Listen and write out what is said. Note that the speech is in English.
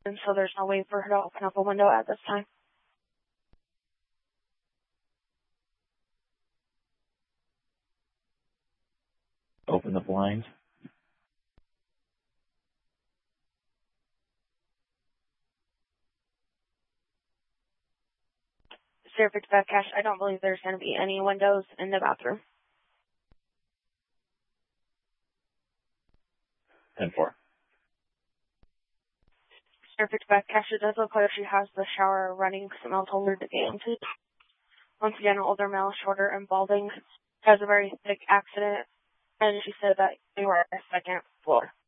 and so there's no way for her to open up a window at this time. Open the blinds. Zero 55 Cash, I don't believe there's going to be any windows in the bathroom. 10-4. 055 Cash, it does look like she has the shower running. Someone told her to get into. Once again, an older male, shorter and balding, has a very thick accident, and she said that they were at the second floor.